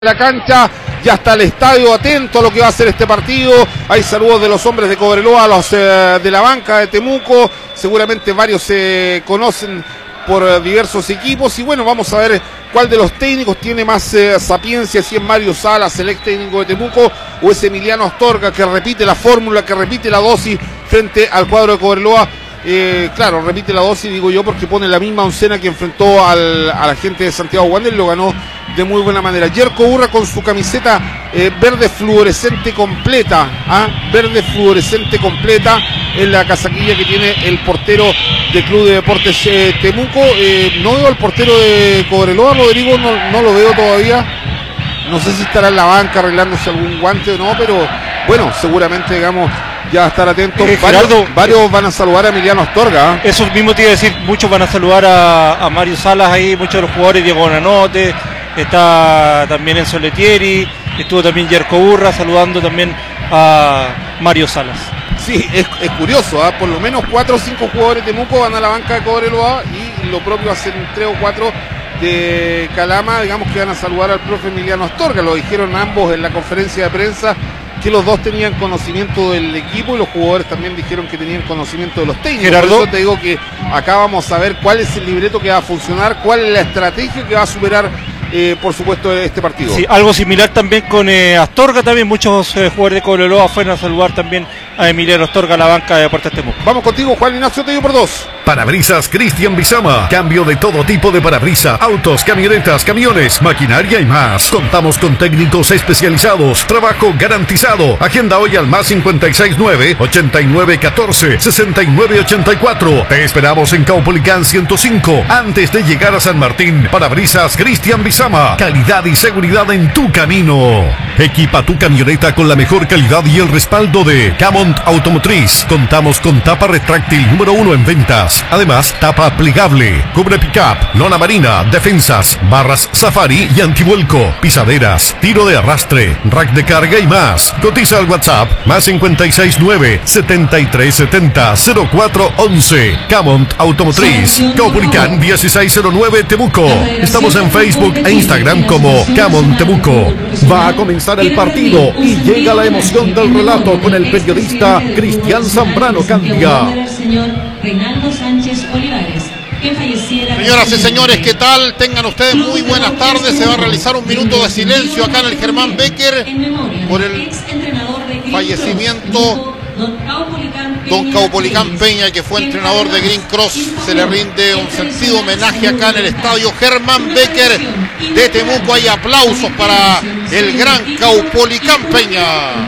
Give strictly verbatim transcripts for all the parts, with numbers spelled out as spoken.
La cancha, ya está el estadio atento a lo que va a ser este partido. Hay saludos de los hombres de Cobreloa, los eh, de la banca de Temuco. Seguramente varios se eh, conocen por eh, diversos equipos. Y bueno, vamos a ver cuál de los técnicos tiene más eh, sapiencia, si es Mario Salas, el ex técnico de Temuco, o es Emiliano Astorga, que repite la fórmula, que repite la dosis frente al cuadro de Cobreloa. Eh, claro, repite la dosis, digo yo, porque pone la misma oncena que enfrentó al, a la gente de Santiago Wander y lo ganó de muy buena manera. Yerko Urra con su camiseta eh, verde fluorescente completa, ¿ah? verde fluorescente completa en la casaquilla que tiene el portero del Club de Deportes eh, Temuco. Eh, no veo al portero de Cobreloa, Rodrigo, no, no lo veo todavía. No sé si estará en la banca arreglándose algún guante o no, pero bueno, seguramente, digamos, ya estar atentos. Eh, varios, Gerardo, varios van a saludar a Emiliano Astorga. ¿eh? Eso mismo te iba a decir, muchos van a saludar a, a Mario Salas ahí, muchos de los jugadores, Diego Bonanote, está también Enzo Letieri, estuvo también Yerko Urra saludando también a Mario Salas. Sí, es, es curioso, ¿eh? Por lo menos cuatro o cinco jugadores de Temuco van a la banca de Cobreloa y lo propio hacen tres o cuatro de Calama, digamos que van a saludar al profe Emiliano Astorga. Lo dijeron ambos en la conferencia de prensa, que los dos tenían conocimiento del equipo y los jugadores también dijeron que tenían conocimiento de los técnicos. Gerardo, por eso te digo que acá vamos a ver cuál es el libreto que va a funcionar, cuál es la estrategia que va a superar, eh, por supuesto, este partido. Sí, algo similar también con eh, Astorga, también muchos eh, jugadores de Cobreloa fueron a saludar también a Emiliano Astorga, la banca de Deportes Temuco. Vamos contigo, Juan Ignacio, te digo por dos. Parabrisas Cristian Bizama. Cambio de todo tipo de parabrisas, autos, camionetas, camiones, maquinaria y más. Contamos con técnicos especializados. Trabajo garantizado. Agenda hoy al más cincuenta y seis nueve, ochenta y nueve catorce, sesenta y nueve ochenta y cuatro. Te esperamos en Caupolicán ciento cinco, antes de llegar a San Martín. Parabrisas Cristian Bizama. Calidad y seguridad en tu camino. Equipa tu camioneta con la mejor calidad y el respaldo de Camont Automotriz. Contamos con tapa retráctil número uno en ventas. Además, tapa plegable, cubre pickup, lona marina, defensas, barras safari y antivuelco, pisaderas, tiro de arrastre, rack de carga y más. Cotiza al WhatsApp más cincuenta y seis nueve, setenta y tres setenta, cero cuatro once. Camont Automotriz, Caupolicán dieciséis cero nueve Temuco. Estamos en Facebook e Instagram como Camont Temuco. Va a comenzar el partido y llega la emoción del relato con el periodista Cristian Zambrano Candia. Reinaldo Sánchez Olivares, que falleciera. Señoras y señores, ¿qué tal? Tengan ustedes muy buenas tardes. Se va a realizar un minuto de silencio acá en el Germán Becker por el fallecimiento Don Caupolicán Peña, que fue entrenador de Green Cross. Se le rinde un sentido homenaje acá en el estadio Germán Becker de Temuco. Hay aplausos para el gran Caupolicán Peña.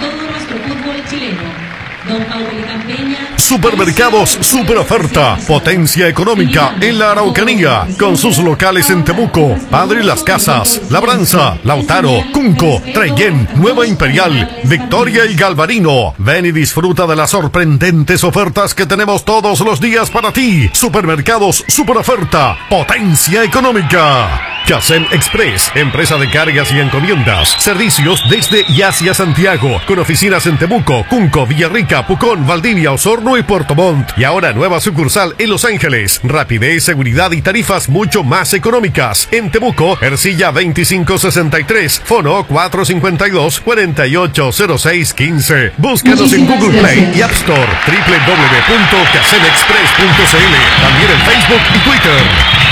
Supermercados Super Oferta, potencia económica en la Araucanía, con sus locales en Temuco, Padre Las Casas, Labranza, Lautaro, Cunco, Treyén, Nueva Imperial, Victoria y Galvarino. Ven y disfruta de las sorprendentes ofertas que tenemos todos los días para ti. Supermercados Super Oferta, potencia económica. Casem Express, empresa de cargas y encomiendas. Servicios desde y hacia Santiago, con oficinas en Temuco, Cunco, Villarrica, Pucón, Valdivia, Osorno y Puerto Montt. Y ahora nueva sucursal en Los Ángeles. Rapidez, seguridad y tarifas mucho más económicas. En Temuco, Ercilla veinticinco sesenta y tres, Fono cuatro cincuenta y dos, cuarenta y ocho cero seis quince. Búscanos en Google Play y App Store, doble u doble u doble u punto casem express punto c l. También en Facebook y Twitter.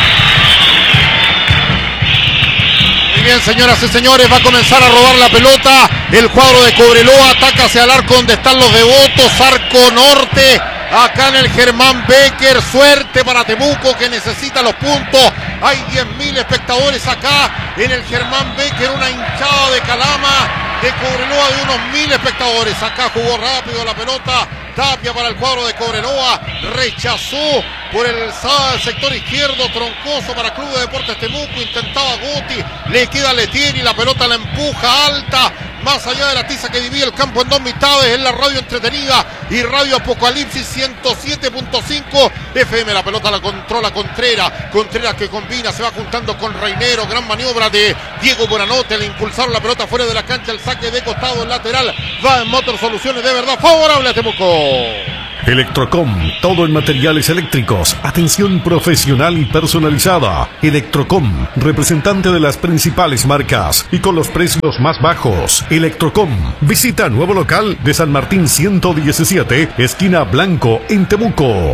Muy bien, señoras y señores, va a comenzar a robar la pelota el cuadro de Cobreloa. Ataca hacia el arco donde están los devotos, arco norte, acá en el Germán Becker. Suerte para Temuco, que necesita los puntos. Hay diez mil espectadores acá en el Germán Becker, una hinchada de Calama, de Cobreloa de unos mil espectadores. Acá jugó rápido la pelota Tapia para el cuadro de Cobreloa, rechazó por el sector izquierdo, troncoso para Club de Deportes Temuco, intentaba Guti, le queda Letieri, la pelota la empuja alta, más allá de la tiza que divide el campo en dos mitades. En la radio entretenida y Radio Apocalipsis ciento siete punto cinco F M, la pelota la controla Contreras, Contreras que combina, se va juntando con Reinero, gran maniobra de Diego Bonanote, le impulsaron la pelota fuera de la cancha, el saque de costado, el lateral, va en Motor Soluciones, de verdad favorable a Temuco. Electrocom, todo en materiales eléctricos, atención profesional y personalizada. Electrocom, representante de las principales marcas y con los precios más bajos. Electrocom, visita nuevo local de San Martín ciento diecisiete, esquina Blanco, en Temuco.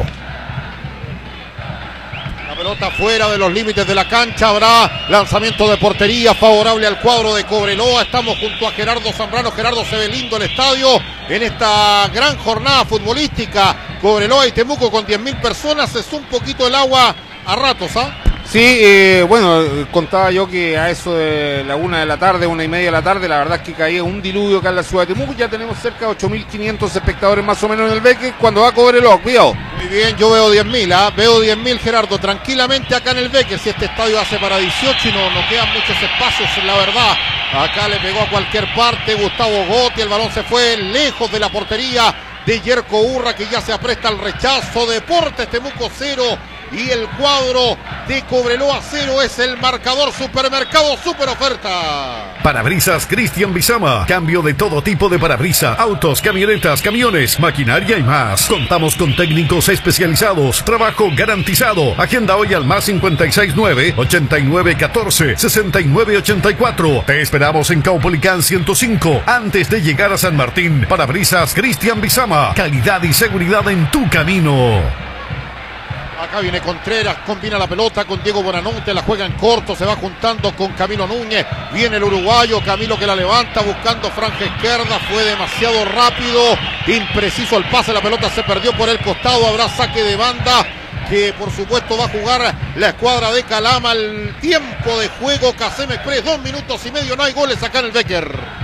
Pelota fuera de los límites de la cancha, habrá lanzamiento de portería favorable al cuadro de Cobreloa. Estamos junto a Gerardo Zambrano. Gerardo, se ve lindo el estadio en esta gran jornada futbolística. Cobreloa y Temuco con diez mil personas. Es un poquito el agua a ratos, ¿ah? ¿eh? Sí, eh, bueno, contaba yo que a eso de la una de la tarde, una y media de la tarde, la verdad es que caía un diluvio acá en la ciudad de Temuco. Ya tenemos cerca de ocho mil quinientos espectadores más o menos en el Beque. Cuando va a Cobreloa, cuidado. Muy bien, yo veo diez mil, ¿ah? Veo diez mil, Gerardo, tranquilamente acá en el Beque. Si este estadio hace para dieciocho y no, no quedan muchos espacios, la verdad. Acá le pegó a cualquier parte Gustavo Gotti, el balón se fue lejos de la portería de Yerko Urra, que ya se apresta al rechazo. Deportes Temuco cero y el cuadro de Cobreloa cero. Es el marcador. Supermercado Super Oferta. Parabrisas Cristian Bizama, cambio de todo tipo de parabrisa, autos, camionetas, camiones, maquinaria y más. Contamos con técnicos especializados, trabajo garantizado. Agenda hoy al más cincuenta y seis nueve, ochenta y nueve catorce, sesenta y nueve ochenta y cuatro. Te esperamos en Caupolicán ciento cinco, antes de llegar a San Martín. Parabrisas Cristian Bizama, calidad y seguridad en tu camino. Acá viene Contreras, combina la pelota con Diego Bonanote, la juega en corto, se va juntando con Camilo Núñez, viene el uruguayo, Camilo que la levanta buscando franja izquierda, fue demasiado rápido, impreciso el pase, la pelota se perdió por el costado, habrá saque de banda, que por supuesto va a jugar la escuadra de Calama. El tiempo de juego, Casem Express, dos minutos y medio, no hay goles acá en el Becker.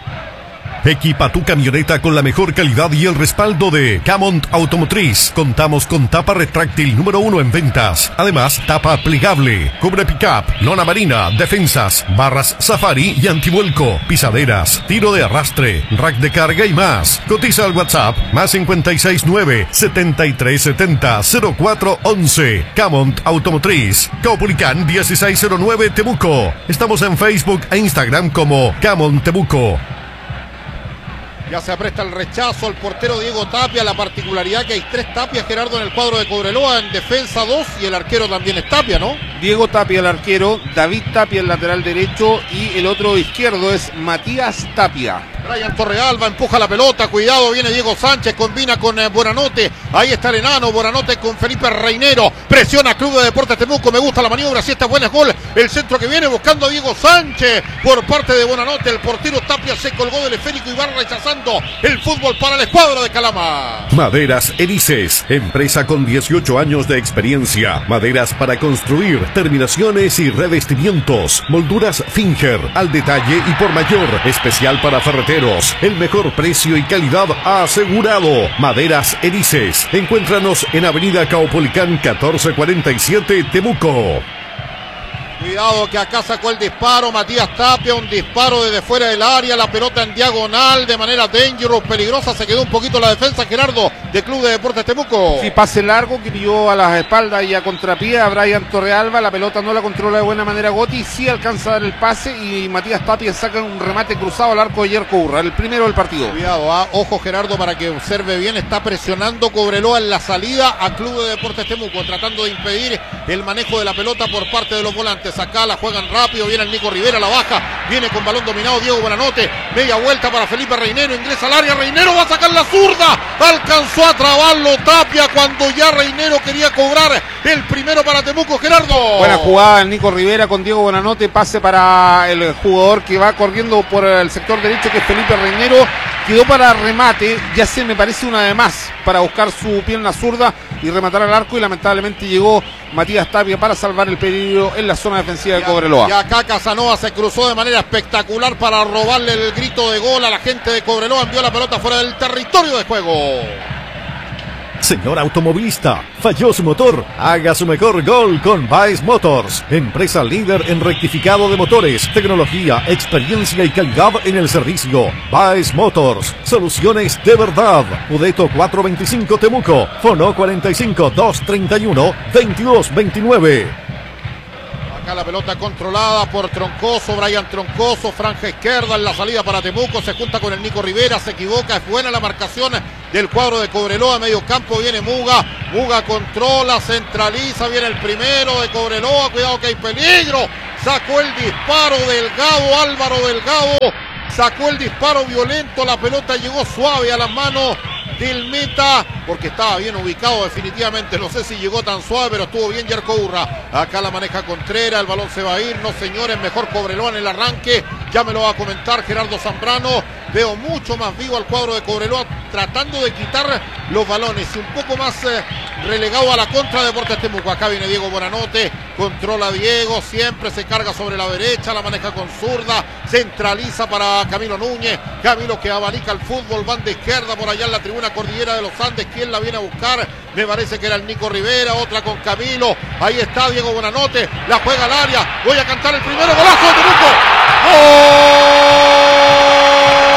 Equipa tu camioneta con la mejor calidad y el respaldo de Camont Automotriz. Contamos con tapa retráctil número uno en ventas. Además, tapa plegable, cubre pickup, lona marina, defensas, barras safari y antivuelco, pisaderas, tiro de arrastre, rack de carga y más. Cotiza al WhatsApp más cincuenta y seis nueve, setenta y tres setenta, cero cuatro once. Camont Automotriz, Caupolicán dieciséis cero nueve Temuco. Estamos en Facebook e Instagram como Camont Temuco. Ya se apresta el rechazo al portero Diego Tapia. La particularidad que hay tres Tapias, Gerardo, en el cuadro de Cobreloa. En defensa dos y el arquero también es Tapia, ¿no? Diego Tapia el arquero, David Tapia el lateral derecho y el otro izquierdo es Matías Tapia. Brian Torrealba empuja la pelota, cuidado, viene Diego Sánchez, combina con eh, Bonanote, ahí está el enano, Bonanote con Felipe Reinero, presiona Club de Deportes Temuco, me gusta la maniobra, si está buena es gol, el centro que viene buscando a Diego Sánchez por parte de Bonanote, el portero Tapia se colgó del esférico y va rechazando el fútbol para la escuadra de Calama. Maderas Erices, empresa con dieciocho años de experiencia, maderas para construir, terminaciones y revestimientos, molduras Finger, al detalle y por mayor, especial para ferreteros. El mejor precio y calidad asegurado. Maderas Erices. Encuéntranos en Avenida Caupolicán catorce cuarenta y siete, Temuco. Cuidado que acá sacó el disparo Matías Tapia, un disparo desde fuera del área, la pelota en diagonal de manera dangerous, peligrosa, se quedó un poquito la defensa, Gerardo, de Club de Deportes Temuco. Sí, pase largo que pilló a las espaldas y a contrapié a Brian Torrealba, la pelota no la controla de buena manera Gotti, sí alcanza a dar el pase y Matías Tapia saca un remate cruzado al arco de Yerko Urra, el primero del partido. Cuidado, ¿ah? Ojo Gerardo para que observe bien, está presionando Cobreloa en la salida a Club de Deportes Temuco, tratando de impedir el manejo de la pelota por parte de los volantes. Acá la juegan rápido, viene el Nico Rivera, la baja, viene con balón dominado Diego Bonanote, media vuelta para Felipe Reinero, ingresa al área, Reinero va a sacar la zurda, alcanzó a trabarlo Tapia cuando ya Reinero quería cobrar el primero para Temuco, Gerardo. Buena jugada el Nico Rivera con Diego Bonanote, pase para el jugador que va corriendo por el sector derecho que es Felipe Reinero, quedó para remate, ya se me parece una de más para buscar su pierna zurda y rematar al arco y lamentablemente llegó Matías Tapia para salvar el peligro en la zona defensiva de Cobreloa. Y acá Casanova se cruzó de manera espectacular para robarle el grito de gol a la gente de Cobreloa, envió la pelota fuera del territorio de juego. Señor automovilista, falló su motor, haga su mejor gol con Baez Motors, empresa líder en rectificado de motores, tecnología, experiencia y calidad en el servicio. Baez Motors, soluciones de verdad. Udeto cuatrocientos veinticinco Temuco, Fono cuarenta y cinco, doscientos treinta y uno, veintidós veintinueve. Acá la pelota controlada por Troncoso, Brian Troncoso, franja izquierda en la salida para Temuco, se junta con el Nico Rivera, se equivoca, es buena la marcación del cuadro de Cobreloa, medio campo viene Muga, Muga controla, centraliza, viene el primero de Cobreloa, cuidado que hay peligro, sacó el disparo Delgado, Álvaro Delgado, sacó el disparo violento, la pelota llegó suave a las manos del meta, porque estaba bien ubicado definitivamente, no sé si llegó tan suave, pero estuvo bien Yerko Urra. Acá la maneja Contreras, el balón se va a ir, no señores, mejor Cobreloa en el arranque, ya me lo va a comentar Gerardo Zambrano, veo mucho más vivo al cuadro de Cobreloa, tratando de quitar los balones, y un poco más eh, relegado a la contra de Deportes Temuco. Acá viene Diego Buenanote, controla a Diego, siempre se carga sobre la derecha, la maneja con zurda, centraliza para Camilo Núñez, Camilo que abanica el fútbol, banda izquierda por allá en la tribuna Cordillera de los Andes, ¿quién la viene a buscar? Me parece que era el Nico Rivera, otra con Camilo, ahí está Diego Buenanote, la juega al área, voy a cantar el primero, golazo de Temuco, ¡gol!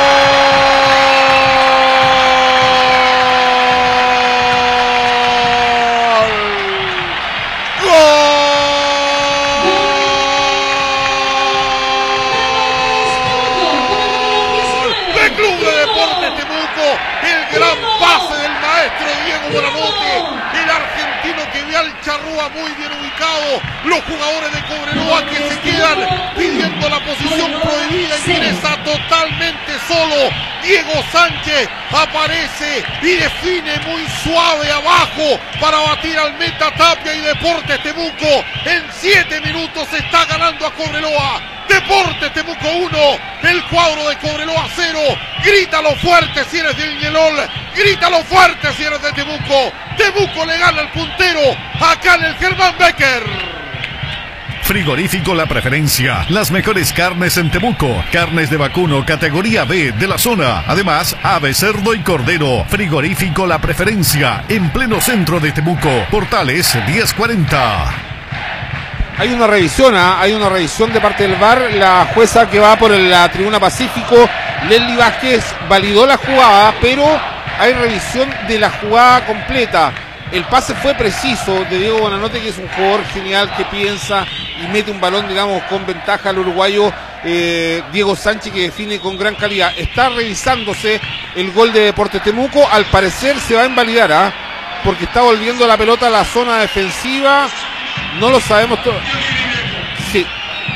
Charrúa muy bien ubicado, los jugadores de Cobreloa que se quedan pidiendo la posición prohibida, ingresa totalmente solo, Diego Sánchez aparece y define muy suave abajo para batir al meta Tapia, y Deportes Temuco en siete minutos está ganando a Cobreloa. Deportes Temuco uno, el cuadro de Cobreloa cero. Grítalo fuerte si eres del Ñelol, grítalo fuerte si eres de Temuco. Temuco le gana al puntero acá en el Germán Becker. Frigorífico La Preferencia, las mejores carnes en Temuco, carnes de vacuno categoría B de la zona, además ave, cerdo y cordero. Frigorífico La Preferencia, en pleno centro de Temuco, Portales diez cuarenta. Hay una revisión, ¿eh? Hay una revisión de parte del V A R. La jueza que va por la tribuna Pacífico, Leslie Vázquez, validó la jugada, pero hay revisión de la jugada completa. El pase fue preciso de Diego Buenanote, que es un jugador genial que piensa y mete un balón, digamos, con ventaja al uruguayo eh, Diego Sánchez, que define con gran calidad. Está revisándose el gol de Deportes Temuco. Al parecer se va a invalidar, ¿eh? Porque está volviendo la pelota a la zona defensiva. No lo sabemos todo. Sí.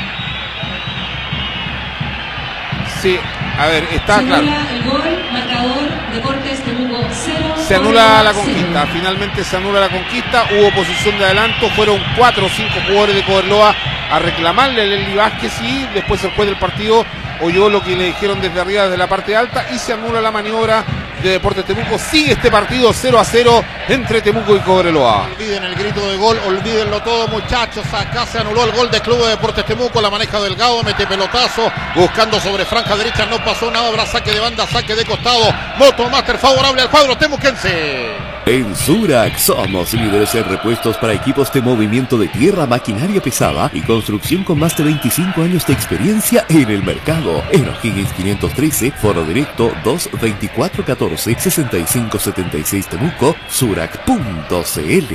Sí. A ver, está claro. El gol, marcador, Deportes Temuco cero. Se anula la conquista. Finalmente se anula la conquista. Hubo posición de adelanto. Fueron cuatro o cinco jugadores de Cobreloa a reclamarle a Leslie Vázquez, y después el juez del partido oyó lo que le dijeron desde arriba, desde la parte alta, y se anula la maniobra de Deportes Temuco. Sigue este partido cero a cero entre Temuco y Cobreloa. Olviden el grito de gol, olvídenlo todo, muchachos. Acá se anuló el gol del Club de Deportes Temuco. La maneja Delgado, mete pelotazo, buscando sobre franja derecha, no pasó nada. Habrá saque de banda, saque de costado. Motomaster favorable al cuadro temuquense. En Surac somos líderes en repuestos para equipos de movimiento de tierra, maquinaria pesada y construcción, con más de veinticinco años de experiencia en el mercado. En O'Higgins quinientos trece, Foro Directo dos veinticuatro catorce sesenta y cinco setenta y seis Temuco, surac punto cl.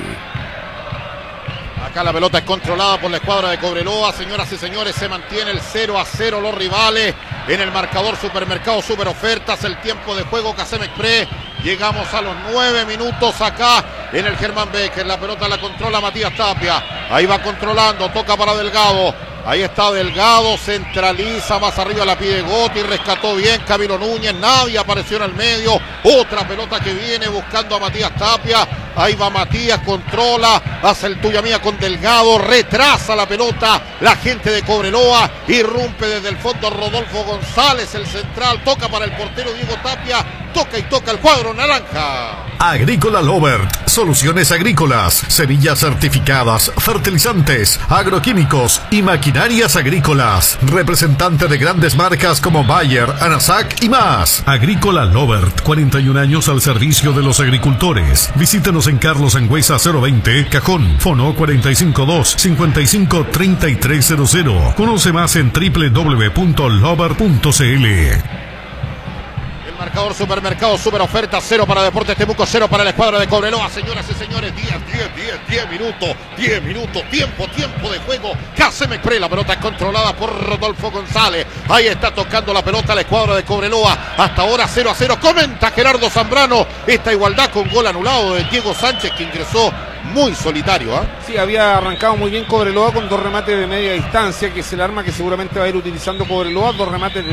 Acá la pelota es controlada por la escuadra de Cobreloa. Señoras y señores, se mantiene el cero a cero los rivales en el marcador. Supermercado Super Ofertas, el tiempo de juego Casem Express. Llegamos a los nueve minutos acá en el Germán Becker. La pelota la controla Matías Tapia. Ahí va controlando, toca para Delgado. Ahí está Delgado, centraliza, más arriba la pide Gotti, rescató bien Camilo Núñez, nadie apareció en el medio. Otra pelota que viene buscando a Matías Tapia. Ahí va Matías, controla, hace el tuya mía con Delgado, retrasa la pelota la gente de Cobreloa, irrumpe desde el fondo Rodolfo González, el central, toca para el portero Diego Tapia, toca y toca el cuadro naranja. Agrícola Lovert, soluciones agrícolas, semillas certificadas, fertilizantes, agroquímicos y maquinarias agrícolas. Representante de grandes marcas como Bayer, Anasac y más. Agrícola Lovert, cuarenta y un años al servicio de los agricultores. Visítenos en Carlos Angüesa cero veinte, Cajón, Fono cuatro cinco dos, cinco cinco tres tres cero cero. Conoce más en doble u doble u doble u punto lover punto cl. Marcador Supermercado, super oferta, cero para Deportes Temuco, cero para la escuadra de Cobreloa. Señoras y señores, diez, diez, diez, diez minutos, diez minutos, tiempo, tiempo de juego. Casemex Pre, la pelota es controlada por Rodolfo González. Ahí está tocando la pelota la escuadra de Cobreloa. Hasta ahora cero a cero. Comenta Gerardo Zambrano esta igualdad con gol anulado de Diego Sánchez, que ingresó muy solitario. ¿eh? Sí, había arrancado muy bien Cobreloa con dos remates de media distancia, que es el arma que seguramente va a ir utilizando Cobreloa, dos remates de